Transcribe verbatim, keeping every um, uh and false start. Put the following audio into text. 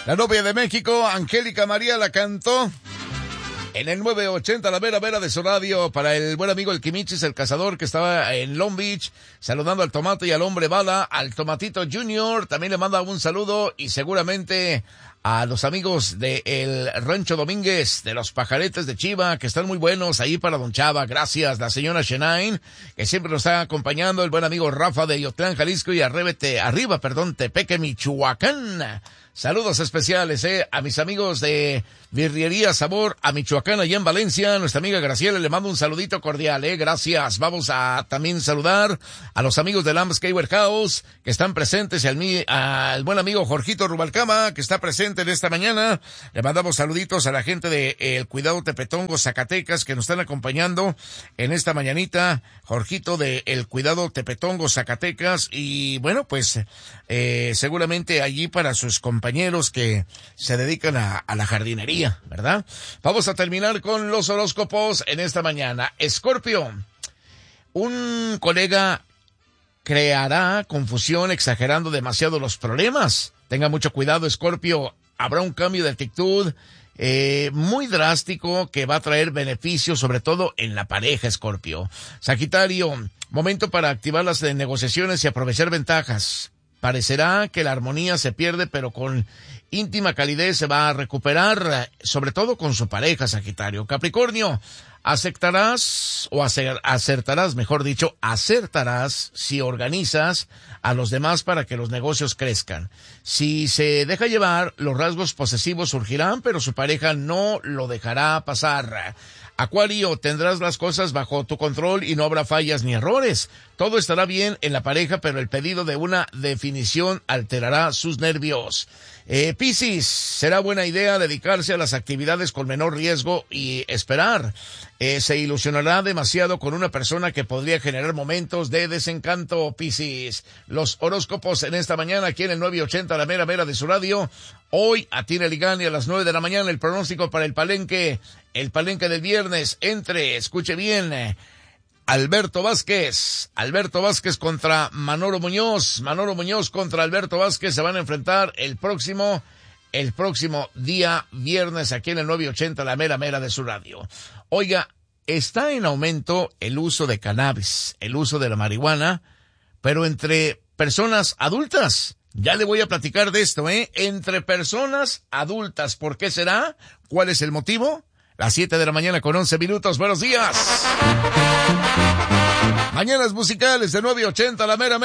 La novia de México, Angélica María, la cantó en el nueve ochenta, la vera vera de su radio, para el buen amigo el Quimichis, el cazador, que estaba en Long Beach, saludando al Tomate y al Hombre Bala, al Tomatito Junior, también le manda un saludo, y seguramente a los amigos de el Rancho Domínguez, de los Pajaretes de Chiva, que están muy buenos ahí para Don Chava. Gracias, la señora Shenain, que siempre nos está acompañando, el buen amigo Rafa de Yotlán, Jalisco, y Arrévete, arriba, perdón, Tepeque, Michoacán. Saludos especiales, eh, a mis amigos de Birriería Sabor, a Michoacán, allá en Valencia. Nuestra amiga Graciela le mando un saludito cordial, eh, gracias. Vamos a también saludar a los amigos de Landscaper House, que están presentes, y al, mi, al buen amigo Jorgito Rubalcaba, que está presente en esta mañana. Le mandamos saluditos a la gente de El Cuidado Tepetongo, Zacatecas, que nos están acompañando en esta mañanita. Jorgito de El Cuidado Tepetongo, Zacatecas, y bueno, pues, eh, seguramente allí para sus compañeros compañeros que se dedican a, a la jardinería, ¿verdad? Vamos a terminar con los horóscopos en esta mañana. Escorpio, un colega creará confusión exagerando demasiado los problemas. Tenga mucho cuidado, Escorpio. Habrá un cambio de actitud eh, muy drástico que va a traer beneficios, sobre todo en la pareja, Escorpio. Sagitario, momento para activar las negociaciones y aprovechar ventajas. Parecerá que la armonía se pierde, pero con íntima calidez se va a recuperar, sobre todo con su pareja, Sagitario. Capricornio, aceptarás o acer, acertarás, mejor dicho, acertarás si organizas a los demás para que los negocios crezcan. Si se deja llevar, los rasgos posesivos surgirán, pero su pareja no lo dejará pasar. Acuario, tendrás las cosas bajo tu control y no habrá fallas ni errores. Todo estará bien en la pareja, pero el pedido de una definición alterará sus nervios. Eh, Piscis, será buena idea dedicarse a las actividades con menor riesgo y esperar. Eh, se ilusionará demasiado con una persona que podría generar momentos de desencanto, Piscis. Los horóscopos en esta mañana aquí en el nueve ochenta, la mera mera de su radio. Hoy a Tina Ligani a las nueve de la mañana, el pronóstico para el palenque, el palenque del viernes, entre, escuche bien, Alberto Vázquez, Alberto Vázquez contra Manolo Muñoz, Manolo Muñoz contra Alberto Vázquez, se van a enfrentar el próximo, el próximo día viernes aquí en el nueve ochenta, la mera mera de su radio. Oiga, está en aumento el uso de cannabis, el uso de la marihuana, pero entre personas adultas. Ya le voy a platicar de esto, ¿eh? Entre personas adultas. ¿Por qué será? ¿Cuál es el motivo? Las siete de la mañana con once minutos. Buenos días. Mañanas musicales de nueve ochenta, la mera mera.